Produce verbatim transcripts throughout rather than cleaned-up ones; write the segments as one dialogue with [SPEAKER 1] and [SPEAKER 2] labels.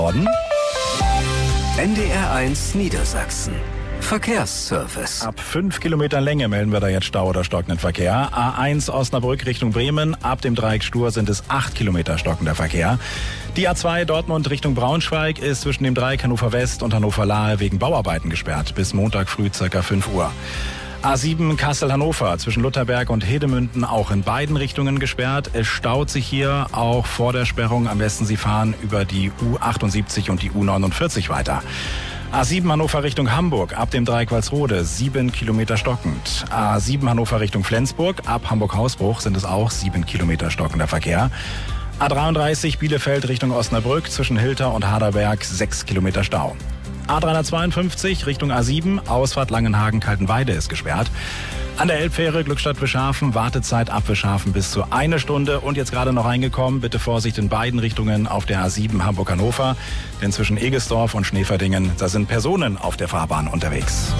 [SPEAKER 1] N D R eins Niedersachsen. Verkehrsservice.
[SPEAKER 2] Ab fünf Kilometern Länge melden wir da jetzt Stau oder stockenden Verkehr. A eins Osnabrück Richtung Bremen. Ab dem Dreieck Stur sind es acht Kilometer stockender Verkehr. Die A zwei Dortmund Richtung Braunschweig ist zwischen dem Dreieck Hannover West und Hannover Lahe wegen Bauarbeiten gesperrt. Bis Montag früh ca. fünf Uhr. A sieben Kassel-Hannover zwischen Lutherberg und Hedemünden auch in beiden Richtungen gesperrt. Es staut sich hier auch vor der Sperrung. Am besten Sie fahren über die U achtundsiebzig und die U neunundvierzig weiter. A sieben Hannover Richtung Hamburg, ab dem Dreieck Walsrode, sieben Kilometer stockend. A sieben Hannover Richtung Flensburg, ab Hamburg-Hausbruch sind es auch sieben Kilometer stockender Verkehr. A dreiunddreißig Bielefeld Richtung Osnabrück, zwischen Hilter und Harderberg, sechs Kilometer Stau. A dreihundertzweiundfünfzig Richtung A sieben, Ausfahrt Langenhagen-Kaltenweide ist gesperrt. An der Elbfähre Glückstadt-Wischhafen, Wartezeit ab Wischhafen bis zu eine Stunde. Und jetzt gerade noch reingekommen, bitte Vorsicht in beiden Richtungen auf der A sieben Hamburg-Hannover. Denn zwischen Egesdorf und Schneeverdingen, da sind Personen auf der Fahrbahn unterwegs.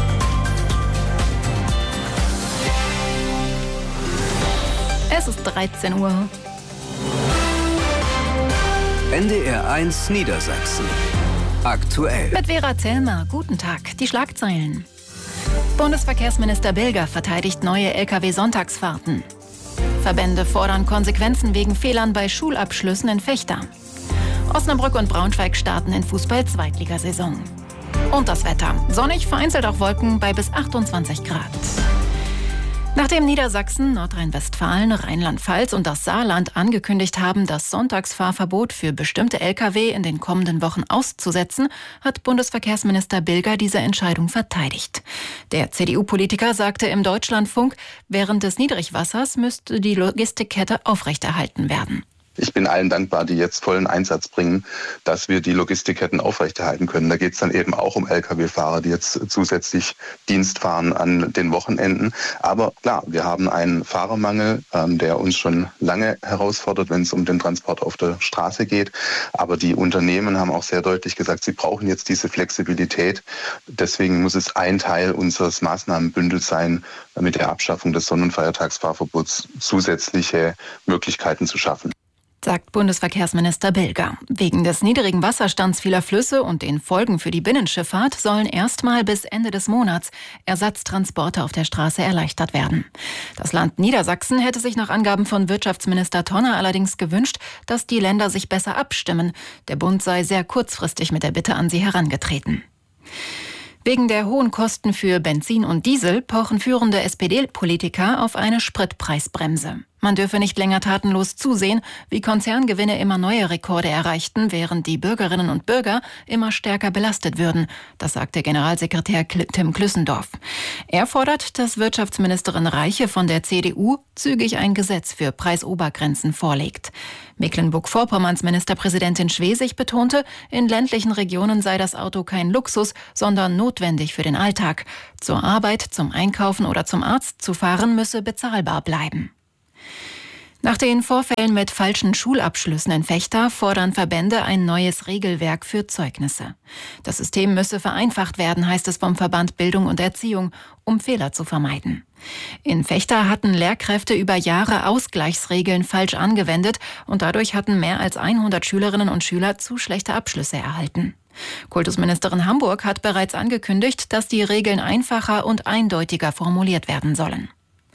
[SPEAKER 3] Es ist dreizehn Uhr.
[SPEAKER 1] N D R eins Niedersachsen. Aktuell.
[SPEAKER 3] Mit Vera Zellmer. Guten Tag. Die Schlagzeilen. Bundesverkehrsminister Bilger verteidigt neue L K W-Sonntagsfahrten. Verbände fordern Konsequenzen wegen Fehlern bei Schulabschlüssen in Vechta. Osnabrück und Braunschweig starten in Fußball-Zweitligasaison. Und das Wetter. Sonnig, vereinzelt auch Wolken bei bis achtundzwanzig Grad. Nachdem Niedersachsen, Nordrhein-Westfalen, Rheinland-Pfalz und das Saarland angekündigt haben, das Sonntagsfahrverbot für bestimmte L K W in den kommenden Wochen auszusetzen, hat Bundesverkehrsminister Bilger diese Entscheidung verteidigt. Der C D U-Politiker sagte im Deutschlandfunk, während des Niedrigwassers müsste die Logistikkette aufrechterhalten werden.
[SPEAKER 4] Ich bin allen dankbar, die jetzt vollen Einsatz bringen, dass wir die Logistikketten aufrechterhalten können. Da geht es dann eben auch um L K W-Fahrer, die jetzt zusätzlich Dienst fahren an den Wochenenden. Aber klar, wir haben einen Fahrermangel, ähm, der uns schon lange herausfordert, wenn es um den Transport auf der Straße geht. Aber die Unternehmen haben auch sehr deutlich gesagt, sie brauchen jetzt diese Flexibilität. Deswegen muss es ein Teil unseres Maßnahmenbündels sein, mit der Abschaffung des Sonnenfeiertagsfahrverbots zusätzliche Möglichkeiten zu schaffen.
[SPEAKER 3] Sagt Bundesverkehrsminister Bilger. Wegen des niedrigen Wasserstands vieler Flüsse und den Folgen für die Binnenschifffahrt sollen erstmal bis Ende des Monats Ersatztransporte auf der Straße erleichtert werden. Das Land Niedersachsen hätte sich nach Angaben von Wirtschaftsminister Tonner allerdings gewünscht, dass die Länder sich besser abstimmen. Der Bund sei sehr kurzfristig mit der Bitte an sie herangetreten. Wegen der hohen Kosten für Benzin und Diesel pochen führende S P D-Politiker auf eine Spritpreisbremse. Man dürfe nicht länger tatenlos zusehen, wie Konzerngewinne immer neue Rekorde erreichten, während die Bürgerinnen und Bürger immer stärker belastet würden. Das sagte Generalsekretär Tim Klüssendorf. Er fordert, dass Wirtschaftsministerin Reiche von der C D U zügig ein Gesetz für Preisobergrenzen vorlegt. Mecklenburg-Vorpommerns Ministerpräsidentin Schwesig betonte, in ländlichen Regionen sei das Auto kein Luxus, sondern notwendig für den Alltag. Zur Arbeit, zum Einkaufen oder zum Arzt zu fahren müsse bezahlbar bleiben. Nach den Vorfällen mit falschen Schulabschlüssen in Vechta fordern Verbände ein neues Regelwerk für Zeugnisse. Das System müsse vereinfacht werden, heißt es vom Verband Bildung und Erziehung, um Fehler zu vermeiden. In Vechta hatten Lehrkräfte über Jahre Ausgleichsregeln falsch angewendet und dadurch hatten mehr als hundert Schülerinnen und Schüler zu schlechte Abschlüsse erhalten. Kultusministerin Hamburg hat bereits angekündigt, dass die Regeln einfacher und eindeutiger formuliert werden sollen.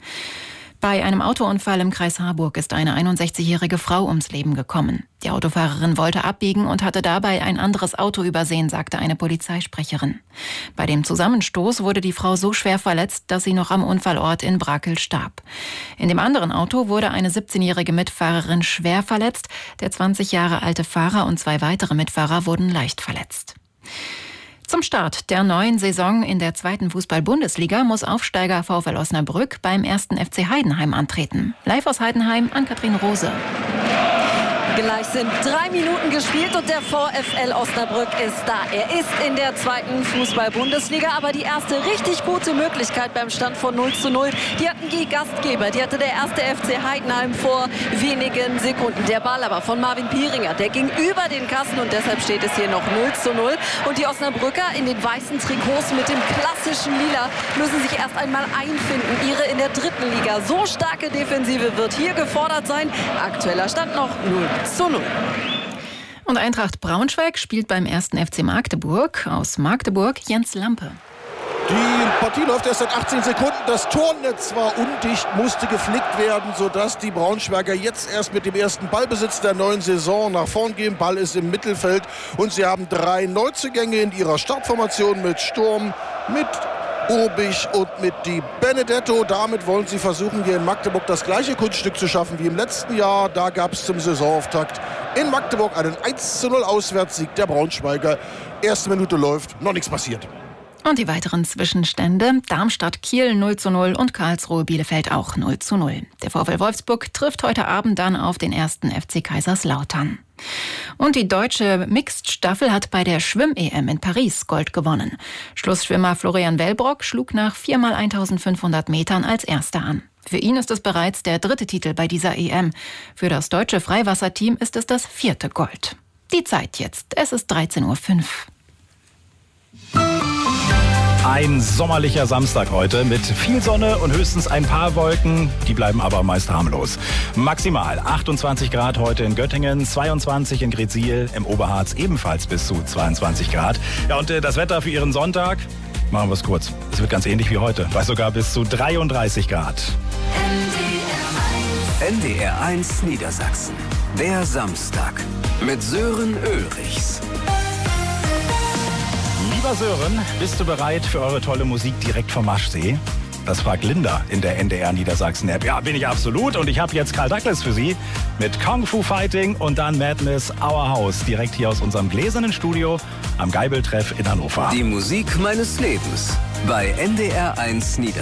[SPEAKER 3] Bei einem Autounfall im Kreis Harburg ist eine einundsechzigjährige Frau ums Leben gekommen. Die Autofahrerin wollte abbiegen und hatte dabei ein anderes Auto übersehen, sagte eine Polizeisprecherin. Bei dem Zusammenstoß wurde die Frau so schwer verletzt, dass sie noch am Unfallort in Brakel starb. In dem anderen Auto wurde eine siebzehnjährige Mitfahrerin schwer verletzt. Der zwanzig Jahre alte Fahrer und zwei weitere Mitfahrer wurden leicht verletzt. Zum Start der neuen Saison in der zweiten Fußball-Bundesliga muss Aufsteiger VfL Osnabrück beim ersten F C Heidenheim antreten. Live aus Heidenheim, Ann-Kathrin Rose.
[SPEAKER 5] Gleich sind drei Minuten gespielt und der VfL Osnabrück ist da. Er ist in der zweiten Fußball-Bundesliga, aber die erste richtig gute Möglichkeit beim Stand von null zu null, die hatten die Gastgeber, die hatte der erste F C Heidenheim vor wenigen Sekunden. Der Ball aber von Marvin Pieringer, der ging über den Kasten und deshalb steht es hier noch null zu null. Und die Osnabrücker in den weißen Trikots mit dem klassischen Lila müssen sich erst einmal einfinden. Ihre in der dritten Liga so starke Defensive wird hier gefordert sein. Aktueller Stand noch null zu null.
[SPEAKER 3] Und Eintracht Braunschweig spielt beim ersten F C Magdeburg. Aus Magdeburg Jens Lampe.
[SPEAKER 6] Die Partie läuft erst seit achtzehn Sekunden. Das Tornetz war undicht, musste geflickt werden, sodass die Braunschweiger jetzt erst mit dem ersten Ballbesitz der neuen Saison nach vorn gehen. Ball ist im Mittelfeld und sie haben drei Neuzugänge in ihrer Startformation mit Sturm, mit Urbich und mit Di Benedetto. Damit wollen sie versuchen, hier in Magdeburg das gleiche Kunststück zu schaffen wie im letzten Jahr. Da gab es zum Saisonauftakt in Magdeburg einen eins zu null Auswärtssieg der Braunschweiger. Erste Minute läuft, noch nichts passiert.
[SPEAKER 3] Und die weiteren Zwischenstände: Darmstadt-Kiel null zu null und Karlsruhe-Bielefeld auch null zu null. Der VfL Wolfsburg trifft heute Abend dann auf den ersten F C Kaiserslautern. Und die deutsche Mixed-Staffel hat bei der Schwimm-E M in Paris Gold gewonnen. Schlussschwimmer Florian Wellbrock schlug nach viermal eintausendfünfhundert Metern als Erster an. Für ihn ist es bereits der dritte Titel bei dieser E M. Für das deutsche Freiwasserteam ist es das vierte Gold. Die Zeit jetzt. Es ist dreizehn Uhr fünf.
[SPEAKER 2] Ein sommerlicher Samstag heute mit viel Sonne und höchstens ein paar Wolken. Die bleiben aber meist harmlos. Maximal achtundzwanzig Grad heute in Göttingen, zweiundzwanzig in Greetsiel, im Oberharz ebenfalls bis zu zweiundzwanzig Grad. Ja, und äh, das Wetter für Ihren Sonntag? Machen wir es kurz. Es wird ganz ähnlich wie heute, bei sogar bis zu dreiunddreißig Grad.
[SPEAKER 1] N D R eins Niedersachsen. Der Samstag mit Sören Ulrichs.
[SPEAKER 2] Lieber Sören, bist du bereit für eure tolle Musik direkt vom Maschsee? Das fragt Linda in der N D R Niedersachsen-App. Ja, bin ich absolut. Und ich habe jetzt Karl Douglas für Sie mit Kung Fu Fighting und dann Madness Our House. Direkt hier aus unserem gläsernen Studio am Geibeltreff in Hannover.
[SPEAKER 1] Die Musik meines Lebens bei N D R eins Niedersachsen.